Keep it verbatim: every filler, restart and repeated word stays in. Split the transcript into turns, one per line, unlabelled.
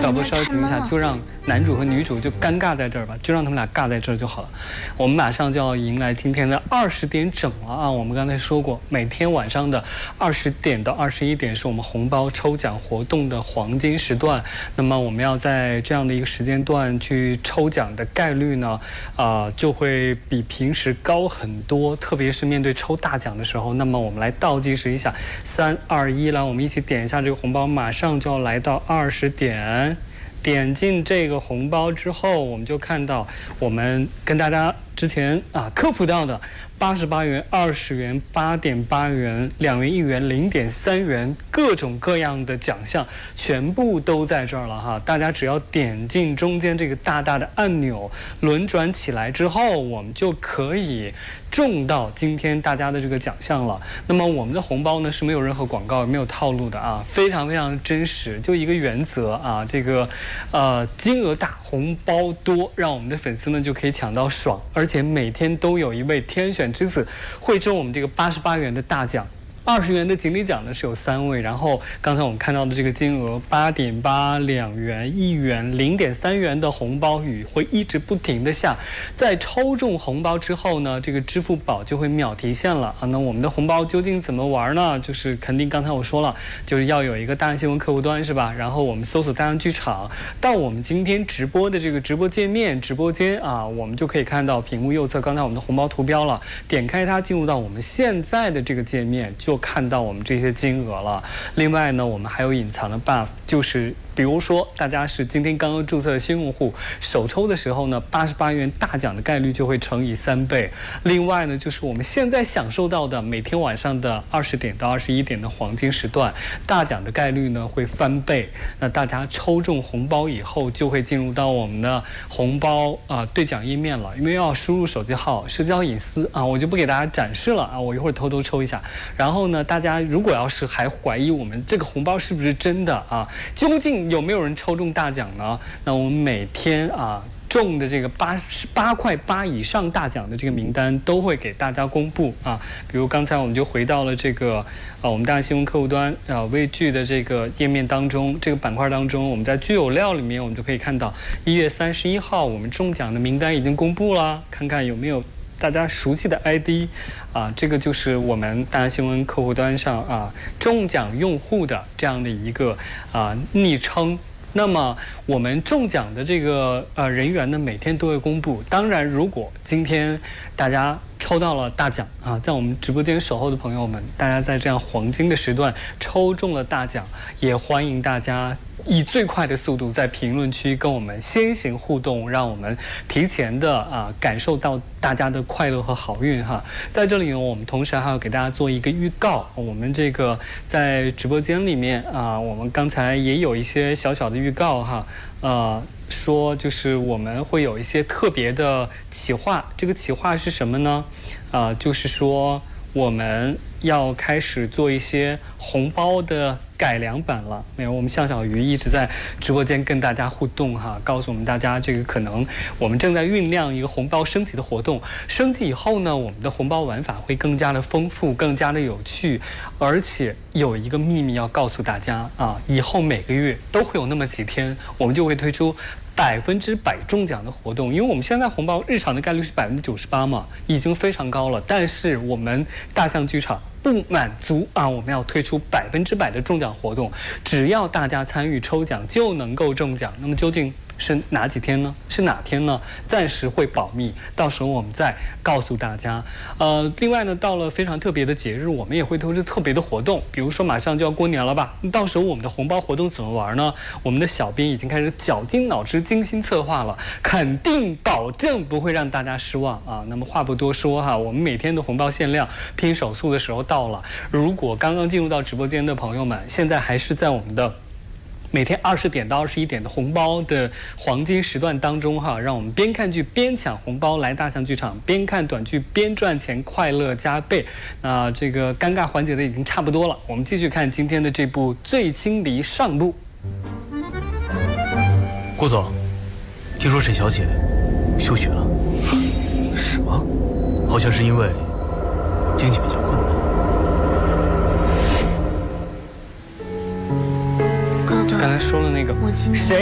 导播稍微停一下，就让男主和女主就尴尬在这儿吧，就让他们俩尬在这儿就好了。我们马上就要迎来今天的二十点整了啊！我们刚才说过，每天晚上的二十点到二十一点是我们红包抽奖活动的黄金时段。那么我们要在这样的一个时间段去抽奖的概率呢，啊、呃，就会比平时高很多。特别是面对抽大奖的时候，那么我们来倒计时一下，三二一，来，我们一起点一下这个红包，马上就要来到二十点。点进这个红包之后，我们就看到我们跟大家之前啊科普到的八十八元、二十元、八点八元、两元、一元、零点三元，各种各样的奖项全部都在这儿了哈。大家只要点进中间这个大大的按钮，轮转起来之后，我们就可以中到今天大家的这个奖项了。那么我们的红包呢是没有任何广告、没有套路的啊，非常非常真实，就一个原则啊，这个呃金额大、红包多，让我们的粉丝呢就可以抢到爽，而且每天都有一位天选之子会中我们这个八十八元的大奖。二十元的锦鲤奖呢是有三位，然后刚才我们看到的这个金额八点八、两元、一元、零点三元的红包雨会一直不停的下，在抽中红包之后呢，这个支付宝就会秒提现了啊。那我们的红包究竟怎么玩呢？就是肯定刚才我说了，就是要有一个大象新闻客户端是吧？然后我们搜索大象剧场，到我们今天直播的这个直播界面、直播间啊，我们就可以看到屏幕右侧刚才我们的红包图标了，点开它进入到我们现在的这个界面就。就看到我们这些金额了。另外呢，我们还有隐藏的 buff， 就是比如说大家是今天刚刚注册的新用户，首抽的时候呢，八十八元大奖的概率就会乘以三倍。另外呢，就是我们现在享受到的每天晚上的二十点到二十一点的黄金时段，大奖的概率呢会翻倍。那大家抽中红包以后，就会进入到我们的红包啊、呃、兑奖页面了，因为要输入手机号，社交隐私啊，我就不给大家展示了啊，我一会儿偷偷抽一下，然后。后呢，大家如果要是还怀疑我们这个红包是不是真的啊，究竟有没有人抽中大奖呢？那我们每天啊中的这个八十八块八以上大奖的这个名单都会给大家公布啊。比如刚才我们就回到了这个呃我们大新闻客户端啊微剧的这个页面当中，这个板块当中，我们在剧有料里面我们就可以看到一月三十一号我们中奖的名单已经公布了，看看有没有大家熟悉的 I D 啊，这个就是我们大新闻客户端上啊中奖用户的这样的一个啊昵称。那么我们中奖的这个呃人员呢，每天都会公布。当然，如果今天大家抽到了大奖啊，在我们直播间守候的朋友们，大家在这样黄金的时段抽中了大奖，也欢迎大家以最快的速度在评论区跟我们先行互动，让我们提前的啊感受到大家的快乐和好运哈。在这里呢，我们同时还要给大家做一个预告，我们这个在直播间里面啊，我们刚才也有一些小小的预告哈，呃。说就是我们会有一些特别的企划，这个企划是什么呢？呃，就是说我们要开始做一些红包的改良版了。没有，我们向小鱼一直在直播间跟大家互动哈，告诉我们大家这个可能我们正在酝酿一个红包升级的活动。升级以后呢，我们的红包玩法会更加的丰富，更加的有趣，而且有一个秘密要告诉大家啊，以后每个月都会有那么几天，我们就会推出百分之百中奖的活动。因为我们现在红包日常的概率是百分之九十八嘛，已经非常高了。但是我们大象剧场不满足啊，我们要推出百分之百的中奖活动，只要大家参与抽奖就能够中奖。那么究竟是哪几天呢？是哪天呢？暂时会保密，到时候我们再告诉大家。呃，另外呢，到了非常特别的节日，我们也会推出特别的活动，比如说马上就要过年了吧？到时候我们的红包活动怎么玩呢？我们的小编已经开始绞尽脑汁、精心策划了，肯定保证不会让大家失望啊。那么话不多说哈，我们每天的红包限量拼手速的时候到了。如果刚刚进入到直播间的朋友们，现在还是在我们的每天二十点到二十一点的红包的黄金时段当中哈，让我们边看剧边抢红包，来大象剧场边看短剧边赚钱，快乐加倍。那这个尴尬环节的已经差不多了，我们继续看今天的这部《醉清离》上部。
顾总，听说沈小姐休学了。
什么？
好像是因为经济比较困难。
刚才说了那个谁